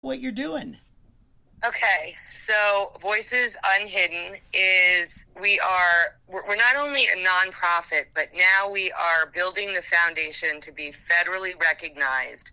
what you're doing. Okay, so Voices Unhidden is we're not only a nonprofit, but now we are building the foundation to be federally recognized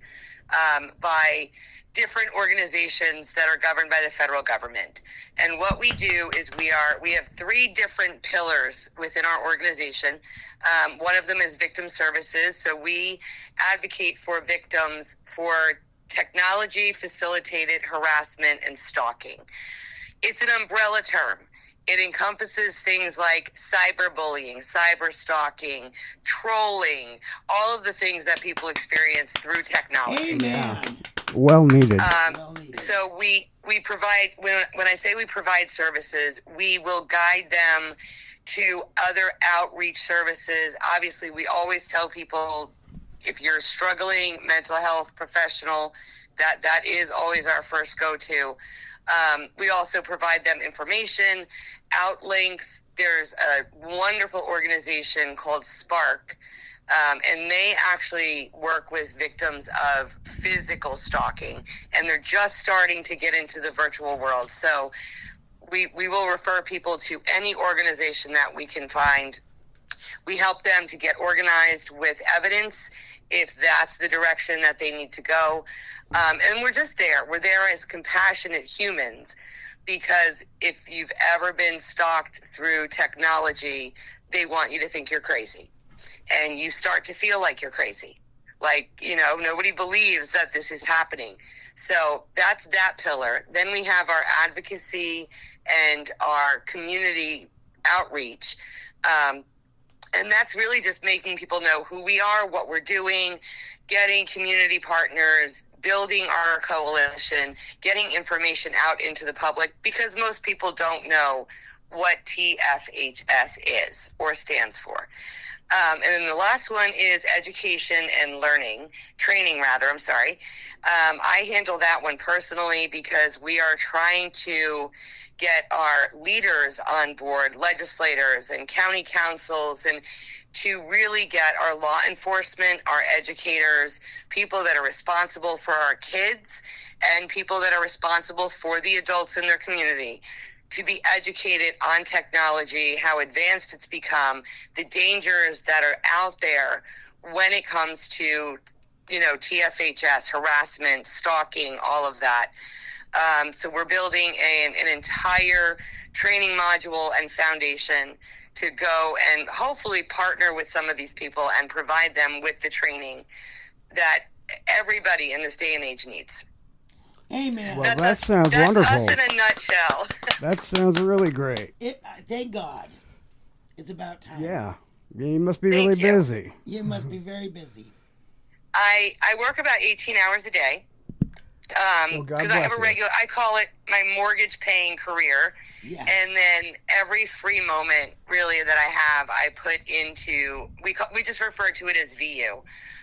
by different organizations that are governed by the federal government. And what we do is we have three different pillars within our organization. One of them is victim services. So we advocate for victims for technology facilitated harassment and stalking. It's an umbrella term. It encompasses things like cyberbullying, cyber stalking, trolling, all of the things that people experience through technology. Amen. Well needed. Well needed. So we provide, when I say we provide services, we will guide them to other outreach services. Obviously, we always tell people, if you're struggling, mental health professional, that is always our first go-to. We also provide them information, outlinks. There's a wonderful organization called Spark, and they actually work with victims of physical stalking, and they're just starting to get into the virtual world. So we will refer people to any organization that we can find. We help them to get organized with evidence if that's the direction that they need to go. And we're just there. We're there as compassionate humans, because if you've ever been stalked through technology, they want you to think you're crazy. And you start to feel like you're crazy. Like, nobody believes that this is happening. So that's that pillar. Then we have our advocacy and our community outreach. And that's really just making people know who we are, what we're doing, getting community partners, building our coalition, getting information out into the public, because most people don't know what TFHS is or stands for. And then the last one is education and training. I handle that one personally because we are trying to get our leaders on board, legislators and county councils, and to really get our law enforcement, our educators, people that are responsible for our kids, and people that are responsible for the adults in their community, to be educated on technology, how advanced it's become, the dangers that are out there when it comes to, TFHS, harassment, stalking, all of that. So we're building an entire training module and foundation to go and hopefully partner with some of these people and provide them with the training that everybody in this day and age needs. Amen. Well, that sounds wonderful. That's us in a nutshell. That sounds really great. Thank God. It's about time. Yeah. You must be really busy. You must be very busy. I work about 18 hours a day. Because I have I call it my mortgage paying career. Yeah. And then every free moment really that I have, I put into, we just refer to it as VU.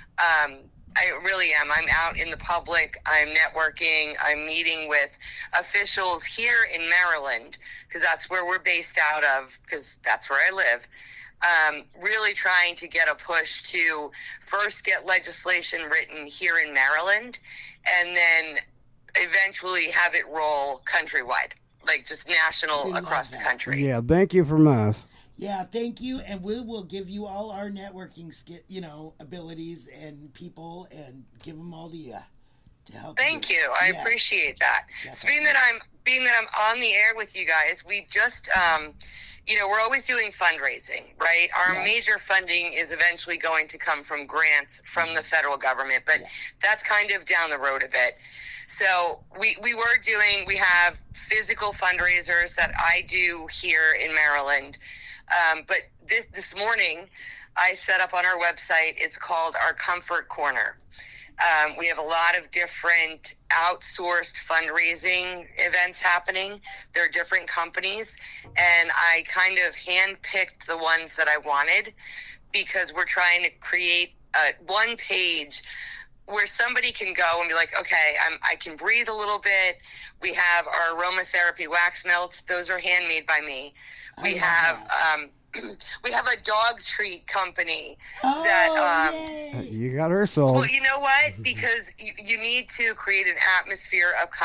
I really am. I'm out in the public. I'm networking. I'm meeting with officials here in Maryland, because that's where we're based out of, because that's where I live. Really trying to get a push to first get legislation written here in Maryland, and then eventually have it roll countrywide, like just national across the country. Yeah, thank you from us. Yeah, thank you, and we will give you all our networking abilities and people, and give them all to you to help. Thank you. I appreciate that. So being that I'm on the air with you guys, we just we're always doing fundraising, right? Our major funding is eventually going to come from grants from the federal government, but that's kind of down the road a bit. So we have physical fundraisers that I do here in Maryland. But this morning I set up on our website, it's called our Comfort Corner. We have a lot of different outsourced fundraising events happening. There are different companies, and I kind of handpicked the ones that I wanted, because we're trying to create one page where somebody can go and be like, okay, I can breathe a little bit. We have our aromatherapy wax melts. Those are handmade by me. We have we have a dog treat company Oh, that yay. You got her sold. well, you know what? Because you need to create an atmosphere of